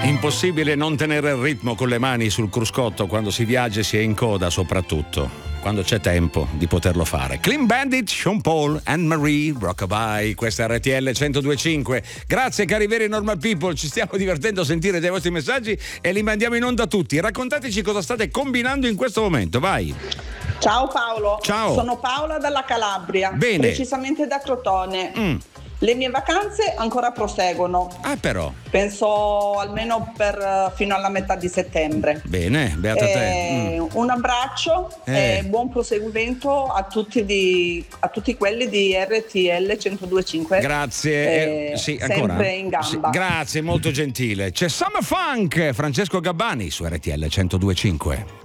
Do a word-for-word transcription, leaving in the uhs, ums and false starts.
Impossibile non tenere il ritmo con le mani sul cruscotto quando si viaggia e si è in coda, soprattutto quando c'è tempo di poterlo fare. Clean Bandit, Sean Paul, Anne-Marie, Rockabye, questa è R T L centodue e cinque. Grazie cari veri normal people, ci stiamo divertendo a sentire dei vostri messaggi e li mandiamo in onda tutti. Raccontateci cosa state combinando in questo momento, vai. Ciao Paolo. Ciao. Sono Paola dalla Calabria, Bene. precisamente da Crotone. Mm. Le mie vacanze ancora proseguono. Ah, però. Penso almeno per fino alla metà di settembre. Bene, beata te. Eh, Mm. Un abbraccio Eh. e buon proseguimento a tutti, di, a tutti quelli di R T L centodue e cinque. Grazie. Eh, sì, ancora. sempre in gamba. Sì, grazie, molto gentile. C'è Summer Funk, Francesco Gabbani su R T L centodue e cinque.